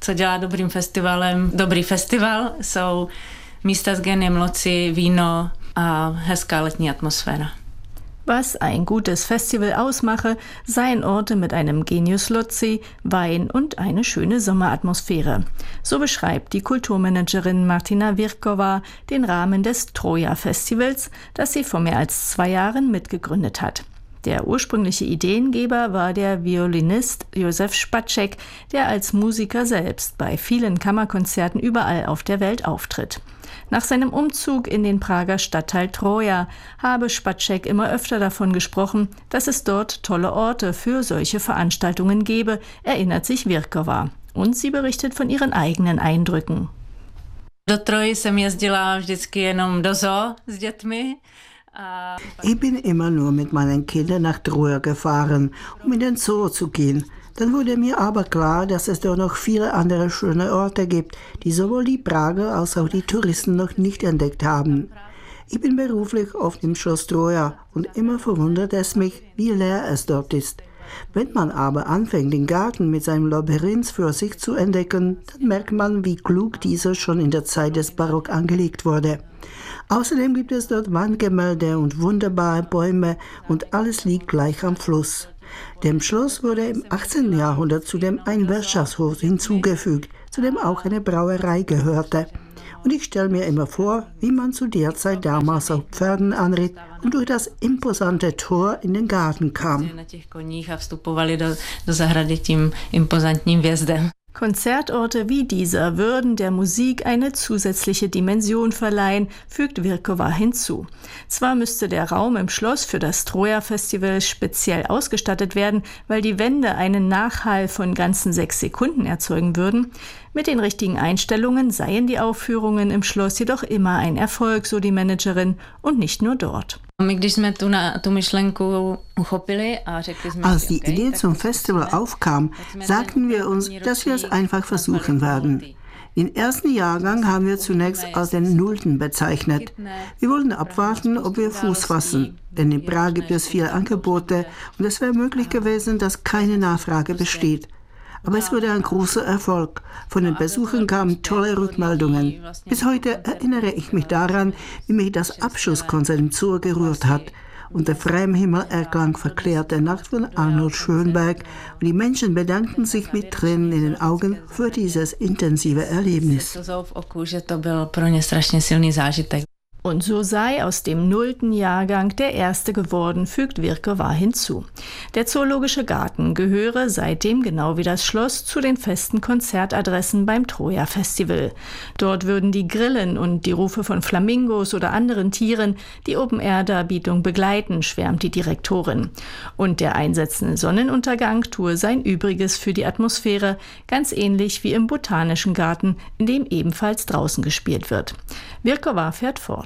co dělá dobrým festivalem dobrý festival, jsou místa s Geniem Loci, víno a hezká letní atmosféra. Was ein gutes Festival ausmache, seien Orte mit einem Genius Loci, Wein und eine schöne Sommeratmosphäre. So beschreibt die Kulturmanagerin Martina Virkova den Rahmen des Troja Festivals, das sie vor mehr als 2 Jahren mitgegründet hat. Der ursprüngliche Ideengeber war der Violinist Josef Spacek, der als Musiker selbst bei vielen Kammerkonzerten überall auf der Welt auftritt. Nach seinem Umzug in den Prager Stadtteil Troja habe Spacek immer öfter davon gesprochen, dass es dort tolle Orte für solche Veranstaltungen gebe, erinnert sich Virkova. Und sie berichtet von ihren eigenen Eindrücken. Do Troji jsem jezdila vždycky jenom do Zoo s dětmi. Ich bin immer nur mit meinen Kindern nach Troja gefahren, um in den Zoo zu gehen. Dann wurde mir aber klar, dass es dort noch viele andere schöne Orte gibt, die sowohl die Prager als auch die Touristen noch nicht entdeckt haben. Ich bin beruflich oft im Schloss Troja und immer verwundert es mich, wie leer es dort ist. Wenn man aber anfängt, den Garten mit seinem Labyrinth für sich zu entdecken, dann merkt man, wie klug dieser schon in der Zeit des Barock angelegt wurde. Außerdem gibt es dort Wandgemälde und wunderbare Bäume und alles liegt gleich am Fluss. Dem Schloss wurde im 18. Jahrhundert zudem ein Wirtschaftshof hinzugefügt, zu dem auch eine Brauerei gehörte. Und ich stelle mir immer vor, wie man zu der Zeit damals auf Pferden anritt und durch das imposante Tor in den Garten kam. Konzertorte wie dieser würden der Musik eine zusätzliche Dimension verleihen, fügt Virkova hinzu. Zwar müsste der Raum im Schloss für das Troja-Festival speziell ausgestattet werden, weil die Wände einen Nachhall von ganzen 6 Sekunden erzeugen würden. Mit den richtigen Einstellungen seien die Aufführungen im Schloss jedoch immer ein Erfolg, so die Managerin, und nicht nur dort. Als die Idee zum Festival aufkam, sagten wir uns, dass wir es einfach versuchen werden. Den ersten Jahrgang haben wir zunächst als den Nullten bezeichnet. Wir wollten abwarten, ob wir Fuß fassen, denn in Prag gibt es viele Angebote und es wäre möglich gewesen, dass keine Nachfrage besteht. Aber es wurde ein großer Erfolg. Von den Besuchern kamen tolle Rückmeldungen. Bis heute erinnere ich mich daran, wie mich das Abschlusskonzert im Zoo gerührt hat. Unter freiem Himmel erklang Verklärte Nacht von Arnold Schönberg und die Menschen bedankten sich mit Tränen in den Augen für dieses intensive Erlebnis. Und so sei aus dem 0. Jahrgang der erste geworden, fügt Virkova hinzu. Der Zoologische Garten gehöre seitdem genau wie das Schloss zu den festen Konzertadressen beim Troja-Festival. Dort würden die Grillen und die Rufe von Flamingos oder anderen Tieren die Open-Air-Darbietung begleiten, schwärmt die Direktorin. Und der einsetzende Sonnenuntergang tue sein Übriges für die Atmosphäre, ganz ähnlich wie im Botanischen Garten, in dem ebenfalls draußen gespielt wird. Virkova fährt fort.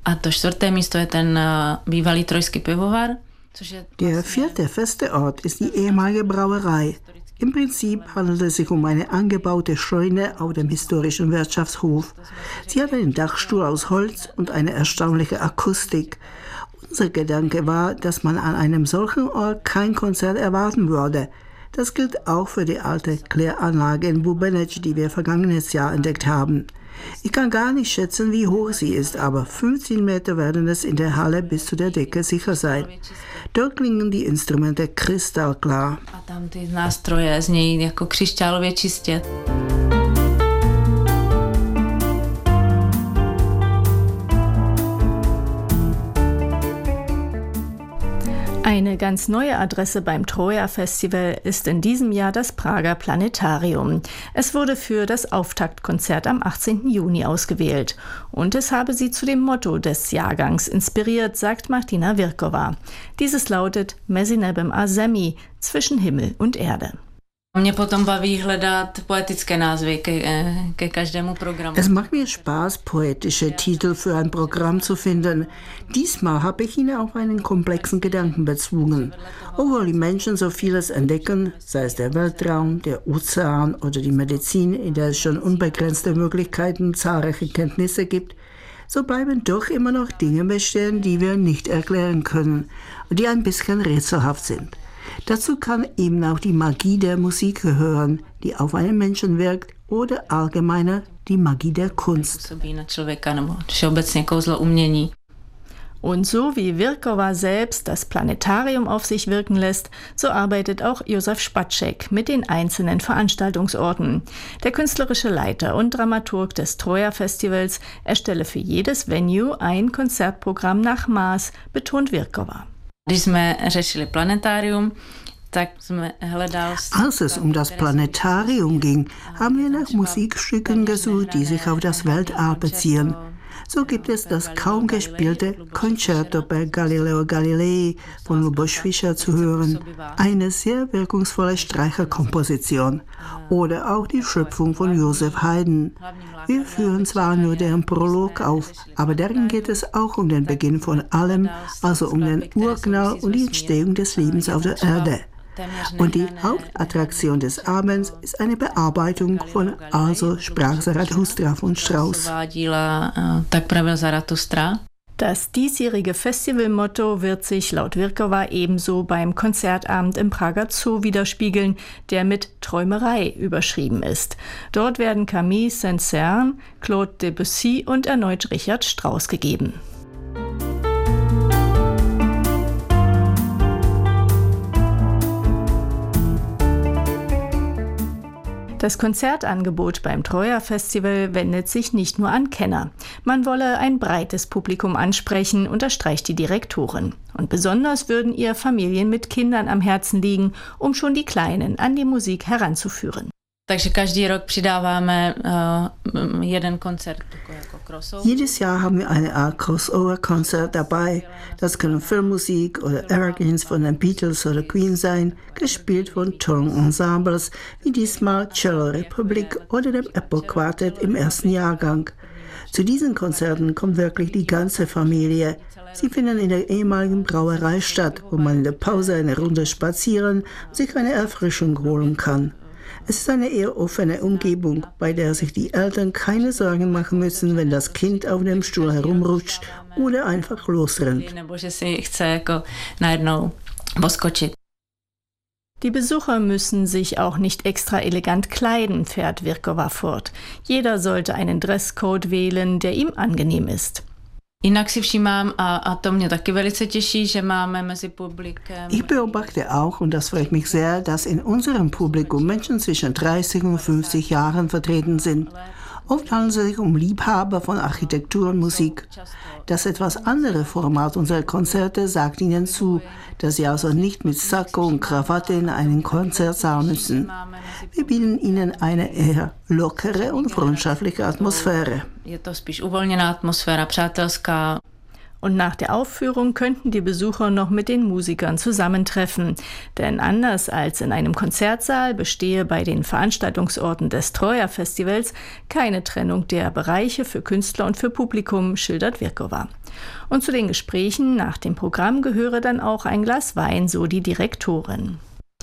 Der 4. feste Ort ist die ehemalige Brauerei. Im Prinzip handelt es sich um eine angebaute Scheune auf dem historischen Wirtschaftshof. Sie hat einen Dachstuhl aus Holz und eine erstaunliche Akustik. Unser Gedanke war, dass man an einem solchen Ort kein Konzert erwarten würde. Das gilt auch für die alte Kläranlage in Bubenec, die wir vergangenes Jahr entdeckt haben. Ich kann gar nicht schätzen, wie hoch sie ist, aber 15 Meter werden es in der Halle bis zu der Decke sicher sein. Dort klingen die Instrumente kristallklar. Eine ganz neue Adresse beim Troja-Festival ist in diesem Jahr das Prager Planetarium. Es wurde für das Auftaktkonzert am 18. Juni ausgewählt. Und es habe sie zu dem Motto des Jahrgangs inspiriert, sagt Martina Virkova. Dieses lautet Mezi nebem a zemi, zwischen Himmel und Erde. Es macht mir Spaß, poetische Titel für ein Programm zu finden. Diesmal habe ich ihn auf einen komplexen Gedanken bezwungen. Obwohl die Menschen so vieles entdecken, sei es der Weltraum, der Ozean oder die Medizin, in der es schon unbegrenzte Möglichkeiten und zahlreiche Kenntnisse gibt, so bleiben doch immer noch Dinge bestehen, die wir nicht erklären können und die ein bisschen rätselhaft sind. Dazu kann eben auch die Magie der Musik gehören, die auf einen Menschen wirkt, oder allgemeiner die Magie der Kunst. Působí na člověka nebo všeobecně kouzlo umění. Und so wie Wirkowa selbst das Planetarium auf sich wirken lässt, so arbeitet auch Josef Spacek mit den einzelnen Veranstaltungsorten. Der künstlerische Leiter und Dramaturg des Troja Festivals erstelle für jedes Venue ein Konzertprogramm nach Maß, betont Wirkowa. Když jsme řešili planetarium, als es um das Planetarium ging, haben wir nach Musikstücken gesucht, die sich auf das Weltall beziehen. So gibt es das kaum gespielte Concerto per Galileo Galilei von Luboš Fischer zu hören, eine sehr wirkungsvolle Streicherkomposition, oder auch die Schöpfung von Joseph Haydn. Wir führen zwar nur deren Prolog auf, aber darin geht es auch um den Beginn von allem, also um den Urknall und die Entstehung des Lebens auf der Erde. Und die Hauptattraktion des Abends ist eine Bearbeitung von Also sprach Zarathustra von Strauss. Das diesjährige Festivalmotto wird sich laut Wirkowa ebenso beim Konzertabend im Prager Zoo widerspiegeln, der mit Träumerei überschrieben ist. Dort werden Camille Saint-Saëns, Claude Debussy und erneut Richard Strauss gegeben. Das Konzertangebot beim Troja Festival wendet sich nicht nur an Kenner. Man wolle ein breites Publikum ansprechen, unterstreicht die Direktorin. Und besonders würden ihr Familien mit Kindern am Herzen liegen, um schon die Kleinen an die Musik heranzuführen. Takže každý rok přidáváme jeden Konzert jako Crossover. Jedes Jahr haben wir eine Art Crossover-Konzert dabei. Das können Filmmusik oder Evergreens von den Beatles oder Queen sein, gespielt von tollen Ensembles, wie diesmal Cello Republic oder dem Apple Quartet im ersten Jahrgang. Zu diesen Konzerten kommt wirklich die ganze Familie. Sie finden in der ehemaligen Brauerei statt, wo man in der Pause eine Runde spazieren und sich eine Erfrischung holen kann. Es ist eine eher offene Umgebung, bei der sich die Eltern keine Sorgen machen müssen, wenn das Kind auf dem Stuhl herumrutscht oder einfach losrennt. Die Besucher müssen sich auch nicht extra elegant kleiden, fährt Wirkowa fort. Jeder sollte einen Dresscode wählen, der ihm angenehm ist. Jinak si všímám, a to mě taky velice těší, že máme mezi publikem. Ich beobachte auch, und das freut mich sehr, dass in unserem Publikum Menschen zwischen 30 und 50 Jahren vertreten sind. Oft handelt es sich um Liebhaber von Architektur und Musik. Das etwas andere Format unserer Konzerte sagt ihnen zu, dass sie also nicht mit Sakko und Krawatte in einen Konzertsaal müssen. Wir bieten ihnen eine eher lockere und freundschaftliche Atmosphäre. Je to spíš uvolněná atmosféra, přátelská. Und nach der Aufführung könnten die Besucher noch mit den Musikern zusammentreffen. Denn anders als in einem Konzertsaal bestehe bei den Veranstaltungsorten des Troja Festivals keine Trennung der Bereiche für Künstler und für Publikum, schildert Wirkowa. Und zu den Gesprächen nach dem Programm gehöre dann auch ein Glas Wein, so die Direktorin.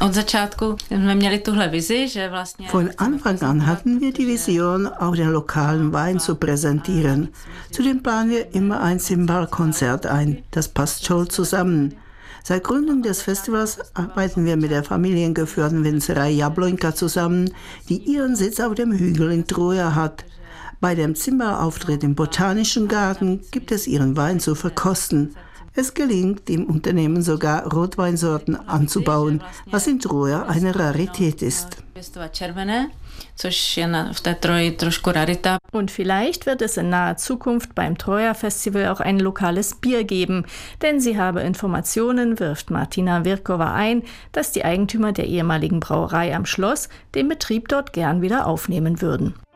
Von Anfang an hatten wir die Vision, auch den lokalen Wein zu präsentieren. Zudem planen wir immer ein Zimbal-Konzert ein. Das passt toll zusammen. Seit Gründung des Festivals arbeiten wir mit der familiengeführten Winzerei Jabloňka zusammen, die ihren Sitz auf dem Hügel in Troja hat. Bei dem Zimbal-Auftritt im Botanischen Garten gibt es ihren Wein zu verkosten. Es gelingt dem Unternehmen sogar, Rotweinsorten anzubauen, was in Troja eine Rarität ist. Und vielleicht wird es in naher Zukunft beim Troja Festival auch ein lokales Bier geben, denn sie habe Informationen, wirft Martina Wirkowa ein, dass die Eigentümer der ehemaligen Brauerei am Schloss den Betrieb dort gern wieder aufnehmen würden.